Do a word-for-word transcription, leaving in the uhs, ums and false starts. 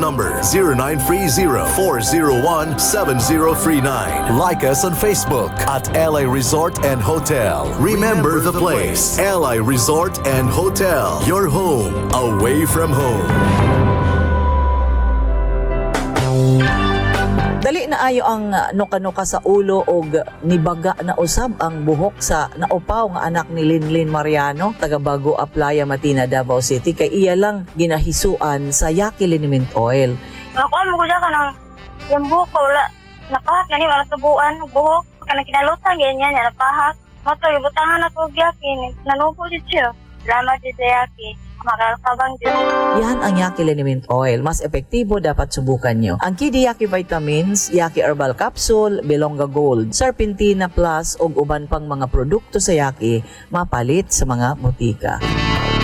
Number zero nine three zero, four zero one, seven zero three nine. Like us on Facebook at L A Resort and Hotel. Remember the place, L A Resort and Hotel. Your home away from home. Dali na ayo ang uh, nuka-nuka sa ulo og nibaga na usab ang buhok sa naupaw nga anak ni Linlin Mariano, taga Bago Aplaya, Matina, Davao City, kay iya lang ginahisuan sa Yaki Liniment Oil. Ako mo ko ka ng yung buhok ko, wala, napahak na ni, wala tubuan, buhok, kanang kinalutan, ganyan, yan, napahak. Mato, ibutangan ako Yaki, nanubo dito siya. Salamat dito Yaki. Makakabang din. Yan ang Yaki Liniment Oil. Mas epektibo, dapat subukan nyo. Ang Kidi Yaki Vitamins, Yaki Herbal Capsule, Belonga Gold, Serpentina Plus, ug uban pang mga produkto sa Yaki, mapalit sa mga butika.